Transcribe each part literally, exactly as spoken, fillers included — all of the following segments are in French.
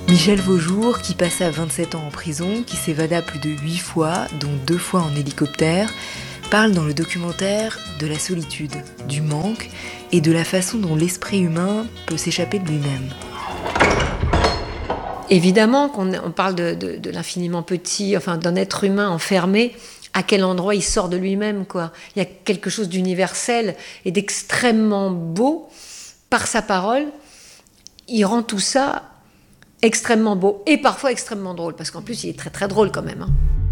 Michel Vaujour, qui passa vingt-sept ans en prison, qui s'évada plus de huit fois, dont deux fois en hélicoptère, parle dans le documentaire de la solitude, du manque et de la façon dont l'esprit humain peut s'échapper de lui-même. Évidemment qu'on on parle de, de, de l'infiniment petit, enfin d'un être humain enfermé, à quel endroit il sort de lui-même, quoi. Il y a quelque chose d'universel et d'extrêmement beau par sa parole. Il rend tout ça extrêmement beau et parfois extrêmement drôle, parce qu'en plus il est très très drôle quand même. Hein.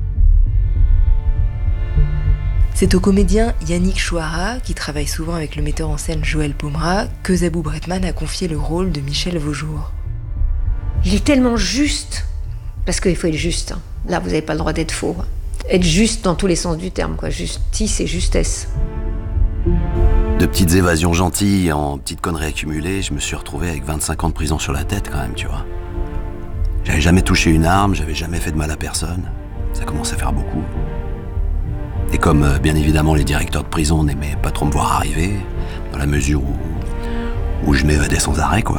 C'est au comédien Yannick Chouara, qui travaille souvent avec le metteur en scène Joël Pomera, que Zabou Bretman a confié le rôle de Michel Vaujour. Il est tellement juste, parce qu'il faut être juste. Hein. Là, vous n'avez pas le droit d'être faux. Être juste dans tous les sens du terme, quoi. Justice et justesse. De petites évasions gentilles en petites conneries accumulées, je me suis retrouvé avec vingt-cinq ans de prison sur la tête quand même, tu vois. J'avais jamais touché une arme, j'avais jamais fait de mal à personne. Ça commence à faire beaucoup. Et comme, euh, bien évidemment, les directeurs de prison n'aimaient pas trop me voir arriver, dans la mesure où, où je m'évadais sans arrêt, quoi.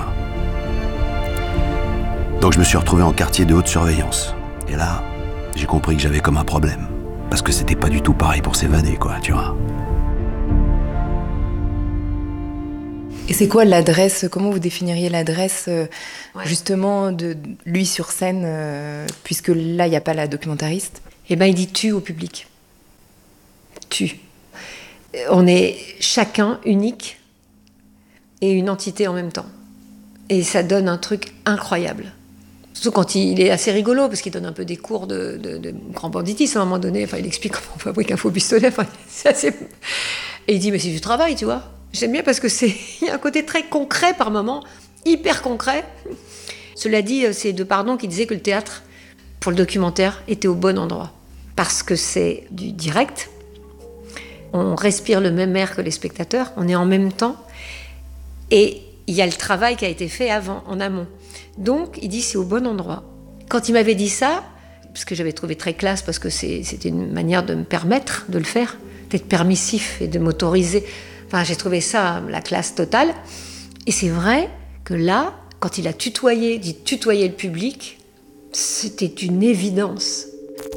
Donc je me suis retrouvé en quartier de haute surveillance. Et là, j'ai compris que j'avais comme un problème. Parce que c'était pas du tout pareil pour s'évader, quoi, tu vois. Et c'est quoi l'adresse, comment vous définiriez l'adresse, euh, Ouais. justement, de lui sur scène, euh, puisque là, il n'y a pas la documentariste? Eh bien, il dit tu au public. Tu. On est chacun unique et une entité en même temps. Et ça donne un truc incroyable. Surtout quand il est assez rigolo, parce qu'il donne un peu des cours de, de, de grand banditisme à un moment donné. Enfin, il explique comment on fabrique un faux pistolet. Enfin, c'est assez... Et il dit, mais c'est du travail, tu vois. J'aime bien parce que c'est... il y a un côté très concret par moment, hyper concret. Cela dit, c'est Depardon qui disait que le théâtre, pour le documentaire, était au bon endroit. Parce que c'est du direct. On respire le même air que les spectateurs. On est en même temps. Et il y a le travail qui a été fait avant, en amont. Donc, il dit c'est au bon endroit. Quand il m'avait dit ça, parce que j'avais trouvé très classe, parce que c'est, c'était une manière de me permettre de le faire, d'être permissif et de m'autoriser. Enfin, j'ai trouvé ça la classe totale. Et c'est vrai que là, quand il a tutoyé, dit tutoyer le public, c'était une évidence.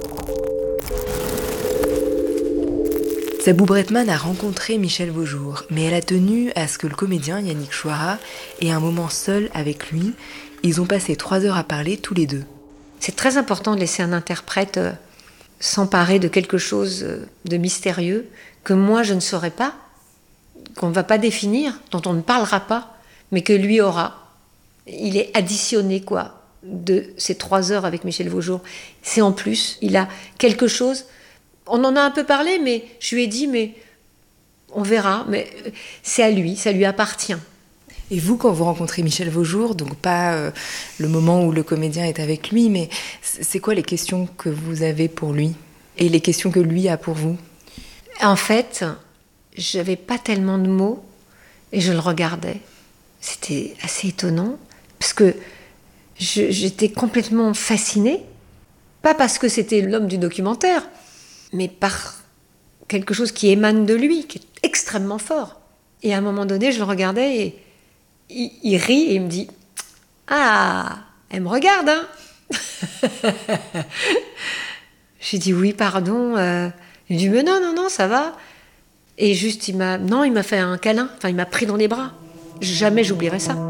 Zabou Bretman a rencontré Michel Vaujour, mais elle a tenu à ce que le comédien Yannick Chouara ait un moment seul avec lui. Ils ont passé trois heures à parler tous les deux. C'est très important de laisser un interprète euh, s'emparer de quelque chose euh, de mystérieux que moi je ne saurais pas, qu'on ne va pas définir, dont on ne parlera pas, mais que lui aura. Il est additionné, quoi, de ces trois heures avec Michel Vaujour. C'est en plus, il a quelque chose... On en a un peu parlé, mais je lui ai dit, mais on verra, mais c'est à lui, ça lui appartient. Et vous, quand vous rencontrez Michel Vaujour, donc pas euh, le moment où le comédien est avec lui, mais c'est quoi les questions que vous avez pour lui et les questions que lui a pour vous? En fait, j'avais pas tellement de mots et je le regardais. C'était assez étonnant parce que je, j'étais complètement fascinée, pas parce que c'était l'homme du documentaire, mais par quelque chose qui émane de lui, qui est extrêmement fort. Et à un moment donné, je le regardais et il, il rit et il me dit « Ah, elle me regarde, hein ?» J'ai dit « Oui, pardon. Euh... » Il me dit « Mais non, non, non, ça va. » Et juste, il m'a... Non, il m'a fait un câlin. Enfin, il m'a pris dans les bras. Jamais j'oublierai ça.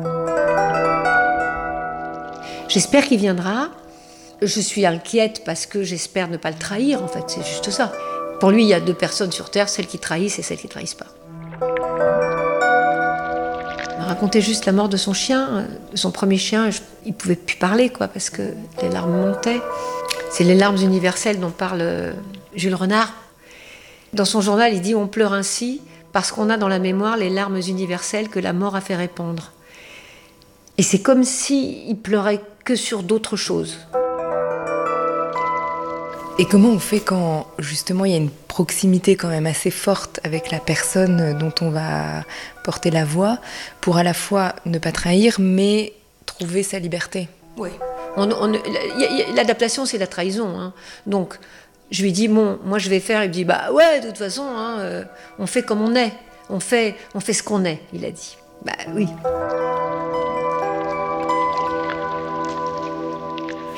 J'espère qu'il viendra. Je suis inquiète parce que j'espère ne pas le trahir, en fait, c'est juste ça. Pour lui, il y a deux personnes sur Terre, celles qui trahissent et celles qui ne trahissent pas. Il m'a raconté juste la mort de son chien, de son premier chien. Je, il ne pouvait plus parler, quoi, parce que les larmes montaient. C'est les larmes universelles dont parle Jules Renard. Dans son journal, il dit « On pleure ainsi parce qu'on a dans la mémoire les larmes universelles que la mort a fait répandre. » Et c'est comme s'il pleurait que sur d'autres choses. Et comment on fait quand, justement, il y a une proximité quand même assez forte avec la personne dont on va porter la voix, pour à la fois ne pas trahir, mais trouver sa liberté? Oui. On, on, l'adaptation, c'est la trahison. Hein. Donc, je lui dis, bon, moi je vais faire. Il me dit, bah ouais, de toute façon, hein, euh, on fait comme on est. On fait, on fait ce qu'on est, il a dit. Bah oui.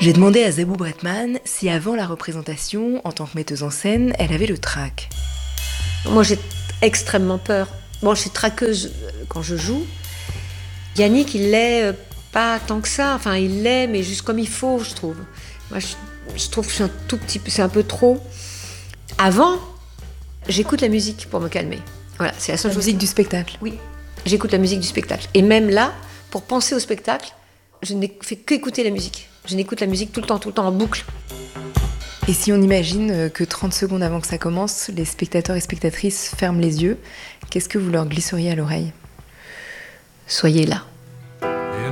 J'ai demandé à Zabou Bretman si avant la représentation, en tant que metteuse en scène, elle avait le trac. Moi, j'ai extrêmement peur. Bon, je suis traqueuse quand je joue. Yannick, il l'est pas tant que ça. Enfin, il l'est, mais juste comme il faut, je trouve. Moi, je, je trouve que je suis un tout petit peu, c'est un peu trop. Avant, j'écoute la musique pour me calmer. Voilà, c'est la seule La chose. musique du spectacle. Oui, j'écoute la musique du spectacle. Et même là, pour penser au spectacle, je n'ai fait qu'écouter la musique. Je n'écoute la musique tout le temps, tout le temps en boucle. Et si on imagine que trente secondes avant que ça commence, les spectateurs et spectatrices ferment les yeux, qu'est-ce que vous leur glisseriez à l'oreille ? Soyez là.